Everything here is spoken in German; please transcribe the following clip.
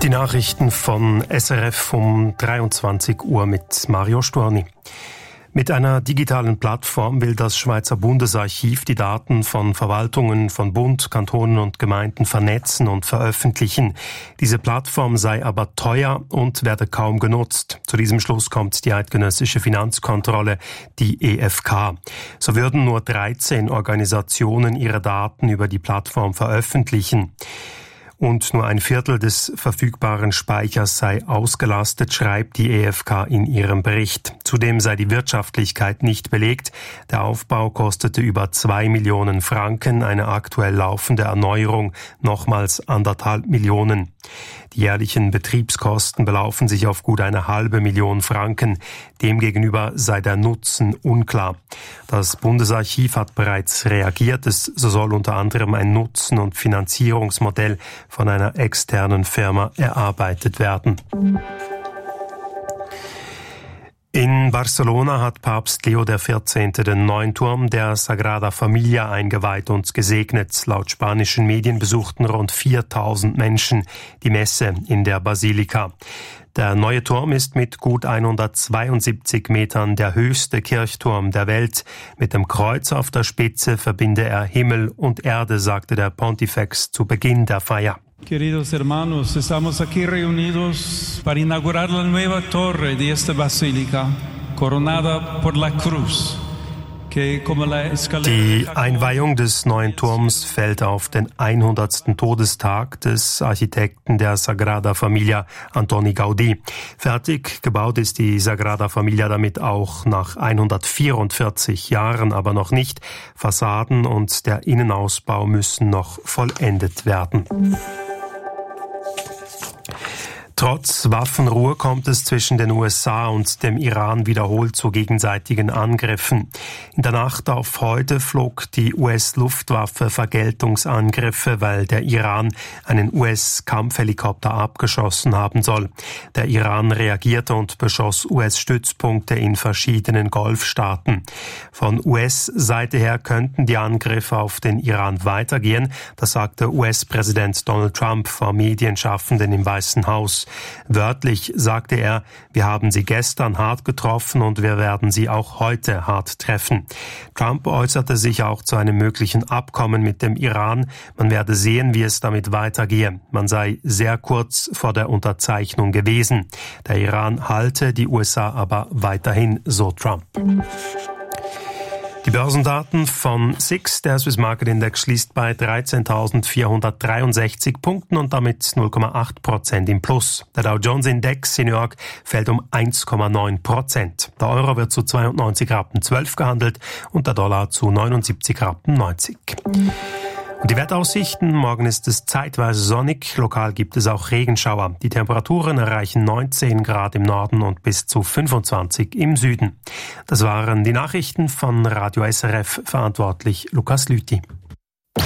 Die Nachrichten von SRF um 23 Uhr mit Mario Storni. Mit einer digitalen Plattform will das Schweizer Bundesarchiv die Daten von Verwaltungen von Bund, Kantonen und Gemeinden vernetzen und veröffentlichen. Diese Plattform sei aber teuer und werde kaum genutzt. Zu diesem Schluss kommt die eidgenössische Finanzkontrolle, die EFK. So würden nur 13 Organisationen ihre Daten über die Plattform veröffentlichen. Und nur ein Viertel des verfügbaren Speichers sei ausgelastet, schreibt die EFK in ihrem Bericht. Zudem sei die Wirtschaftlichkeit nicht belegt. Der Aufbau kostete über 2 Millionen Franken, eine aktuell laufende Erneuerung nochmals 1,5 Millionen. Die jährlichen Betriebskosten belaufen sich auf gut 1,5 Million Franken. Demgegenüber sei der Nutzen unklar. Das Bundesarchiv hat bereits reagiert. So soll unter anderem ein Nutzen- und Finanzierungsmodell von einer externen Firma erarbeitet werden. In Barcelona hat Papst Leo XIV. Den neuen Turm der Sagrada Familia eingeweiht und gesegnet. Laut spanischen Medien besuchten rund 4.000 Menschen die Messe in der Basilika. Der neue Turm ist mit gut 172 Metern der höchste Kirchturm der Welt. Mit dem Kreuz auf der Spitze verbinde er Himmel und Erde, sagte der Pontifex zu Beginn der Feier. Queridos hermanos, estamos aquí reunidos para inaugurar la nueva torre de esta basílica, coronada por la cruz. Die Einweihung des neuen Turms fällt auf den 100. Todestag des Architekten der Sagrada Familia, Antoni Gaudí. Fertig gebaut ist die Sagrada Familia damit auch nach 144 Jahren, aber noch nicht. Fassaden und der Innenausbau müssen noch vollendet werden. Trotz Waffenruhe kommt es zwischen den USA und dem Iran wiederholt zu gegenseitigen Angriffen. In der Nacht auf heute flog die US-Luftwaffe Vergeltungsangriffe, weil der Iran einen US-Kampfhelikopter abgeschossen haben soll. Der Iran reagierte und beschoss US-Stützpunkte in verschiedenen Golfstaaten. Von US-Seite her könnten die Angriffe auf den Iran weitergehen, das sagte US-Präsident Donald Trump vor Medienschaffenden im Weißen Haus. Wörtlich sagte er, wir haben sie gestern hart getroffen und wir werden sie auch heute hart treffen. Trump äußerte sich auch zu einem möglichen Abkommen mit dem Iran. Man werde sehen, wie es damit weitergehe. Man sei sehr kurz vor der Unterzeichnung gewesen. Der Iran halte die USA aber weiterhin, so Trump. Die Börsendaten von SIX, der Swiss Market Index, schließt bei 13.463 Punkten und damit 0,8% im Plus. Der Dow Jones Index in New York fällt um 1,9%. Der Euro wird zu 92,12 Rappen gehandelt und der Dollar zu 79,90 Rappen. Und die Wetteraussichten: Morgen ist es zeitweise sonnig, lokal gibt es auch Regenschauer. Die Temperaturen erreichen 19 Grad im Norden und bis zu 25 im Süden. Das waren die Nachrichten von Radio SRF, verantwortlich Lukas Lüthi.